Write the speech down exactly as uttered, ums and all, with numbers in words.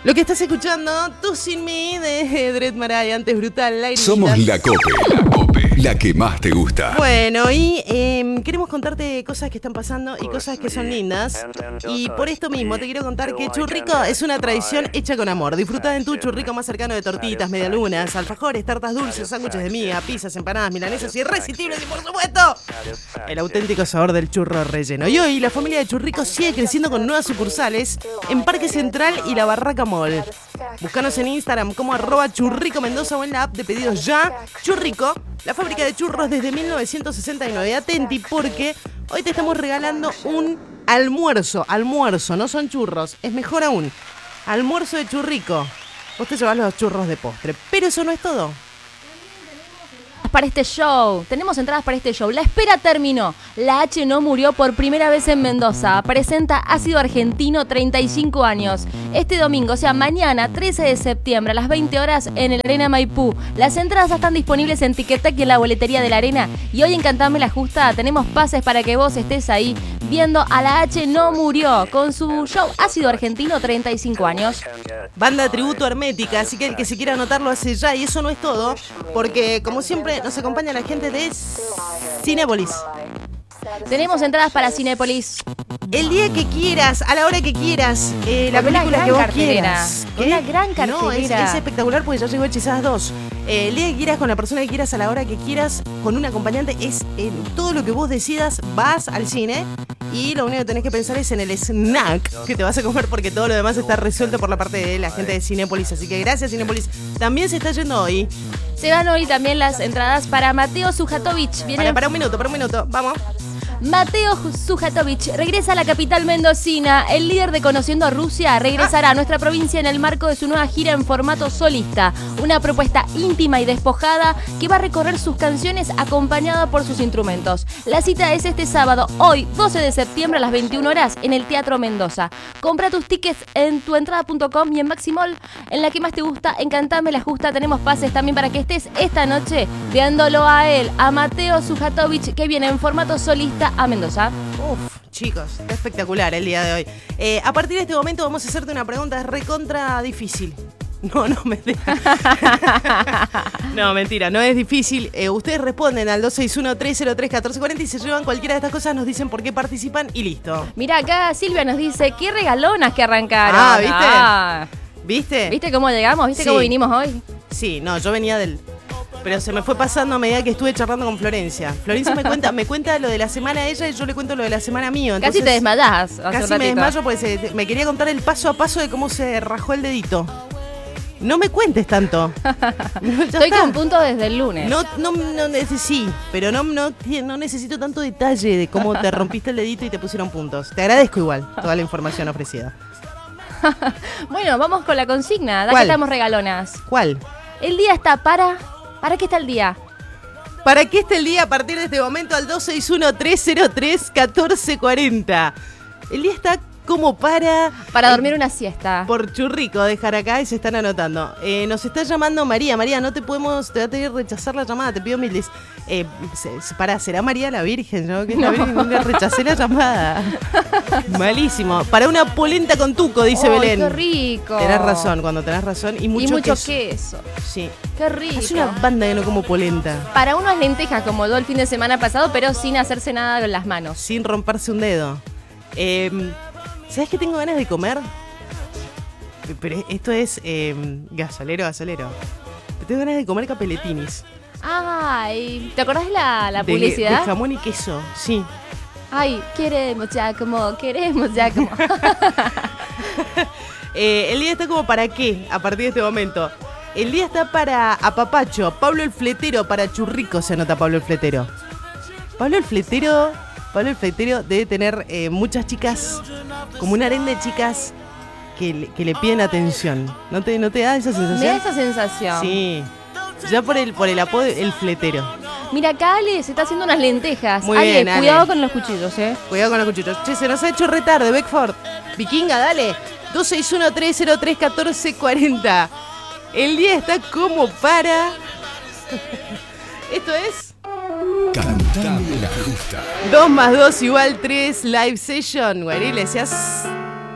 Lo que estás escuchando, Tú Sin Mí, de Dread Marai, antes Brutal, Lairita. Somos la Cope, la Cope, la que más te gusta. Bueno, y eh, queremos contarte cosas que están pasando y cosas que son lindas. Y por esto mismo te quiero contar que Churrico es una tradición hecha con amor. Disfruta en tu churrico más cercano de tortitas, medialunas, alfajores, tartas dulces, sándwiches de miga, pizzas, empanadas, milanesas irresistibles y, por supuesto, el auténtico sabor del churro relleno. Y hoy la familia de Churrico sigue creciendo con nuevas sucursales en Parque Central y la Barraca Mall. Búscanos en Instagram como arroba Churrico Mendoza o en la app de pedidos ya. Churrico, la fábrica de churros desde mil novecientos sesenta y nueve. Atenti porque hoy te estamos regalando un almuerzo. Almuerzo, no son churros, es mejor aún. Almuerzo de Churrico. Vos te llevas los churros de postre, pero eso no es todo. Para este show, tenemos entradas para este show. La espera terminó. La H no murió por primera vez en Mendoza. Presenta Ácido Argentino, treinta y cinco años. Este domingo, o sea, mañana, trece de septiembre, a las veinte horas, en el Arena Maipú. Las entradas están disponibles en Ticketek y en la boletería de la Arena. Y hoy en Cantame la Justa tenemos pases para que vos estés ahí viendo a la H no murió con su show Ácido Argentino, treinta y cinco años. Banda tributo hermética, así que el que se quiera anotar lo hace ya. Y eso no es todo, porque como siempre nos acompaña la gente de Cinépolis. Tenemos entradas para Cinépolis. El día que quieras, a la hora que quieras, eh, la Con una película gran que vos cartelera. quieras. Con una gran cartelera. No, es, es espectacular porque ya llegó Hechizadas dos. Eh, el día que quieras, con la persona que quieras, a la hora que quieras, con un acompañante, es eh, todo lo que vos decidas, vas al cine y lo único que tenés que pensar es en el snack que te vas a comer porque todo lo demás está resuelto por la parte de la gente de Cinépolis. Así que gracias, Cinépolis. También se está yendo hoy. Se van hoy también las entradas para Mateo Sujatovic. Viene Para, para un minuto, para un minuto. Vamos. Mateo Sujatovic regresa a la capital mendocina. El líder de Conociendo a Rusia regresará a nuestra provincia en el marco de su nueva gira en formato solista. Una propuesta íntima y despojada que va a recorrer sus canciones acompañada por sus instrumentos. La cita es este sábado, hoy, doce de septiembre a las veintiuna horas en el Teatro Mendoza. Compra tus tickets en tuentrada punto com y en Maximol, en la que más te gusta, en Cantame la Justa. Tenemos pases también para que estés esta noche viéndolo a él, a Mateo Sujatovic, que viene en formato solista a Mendoza. Uf, chicos, está espectacular el día de hoy. Eh, a partir de este momento vamos a hacerte una pregunta recontra difícil. No, no, mentira. No, mentira, no es difícil. Eh, ustedes responden al dos seis uno, tres cero tres, uno cuatro cuatro cero y se llevan cualquiera de estas cosas, nos dicen por qué participan y listo. Mira, acá Silvia nos dice, qué regalonas que arrancaron. Ah, ¿viste? Ah. ¿Viste? ¿Viste cómo llegamos? ¿Viste Sí. cómo vinimos hoy? Sí, no, yo venía del... Pero se me fue pasando a medida que estuve charlando con Florencia. Florencia me cuenta, me cuenta lo de la semana a ella y yo le cuento lo de la semana mío. Casi te desmayás. hace un Casi me ratito. desmayo porque se- me quería contar el paso a paso de cómo se rajó el dedito. No me cuentes tanto. No, ya Estoy está. con puntos desde el lunes. No, no, no, neces- sí, pero no, no, no necesito tanto detalle de cómo te rompiste el dedito y te pusieron puntos. Te agradezco igual toda la información ofrecida. Bueno, vamos con la consigna. Da que ¿Cuál? estamos regalonas. ¿Cuál? El día está para... ¿Para qué está el día? ¿Para qué está el día a partir de este momento al dos seis uno, tres cero tres, uno cuatro cuatro cero? El día está como para... Para eh, dormir una siesta. Por Churrico, dejar acá y se están anotando. Eh, nos está llamando María. María, no te podemos, te va a tener que rechazar la llamada, te pido mil dis. Eh, se- se- pará, ¿será María la Virgen? ¿No? Que es la Virgen, nunca rechacé la llamada. Malísimo. Para una polenta con tuco, dice ¡Ay, Belén. qué rico! Tenés razón, cuando tenés razón. Y mucho, y mucho queso. queso. Sí. ¡Qué rico! Es una banda que no como polenta. Para unas lentejas como yo el fin de semana pasado, pero sin hacerse nada con las manos. Sin romperse un dedo. Eh, ¿Sabes qué tengo ganas de comer? Pero esto es eh, gasolero, gasolero. Tengo ganas de comer capeletinis. Ay, ¿te acordás de la, la De- publicidad? De jamón y queso, sí. Ay, queremos ya como, queremos ya como. Eh, el día está como para qué, a partir de este momento. El día está para apapacho. Pablo el Fletero, para Churrico se anota Pablo el Fletero. Pablo el Fletero, Pablo el Fletero debe tener eh, muchas chicas, como un harén de chicas que, le- que le piden atención. ¿No te, no te da esa sensación? Me da esa sensación. Sí. Ya por el, por el apodo, el Fletero. Mira, acá Ale se está haciendo unas lentejas. Muy Ale, bien, Ale. cuidado con los cuchillos, ¿eh? Cuidado con los cuchillos. Che, se nos ha hecho retarde, Beckford. Vikinga, dale. dos seis uno, tres cero tres, uno cuatro cuatro cero. El día está como para... Esto es... Cantame la Justa. dos más dos igual tres live session. Guarile, seas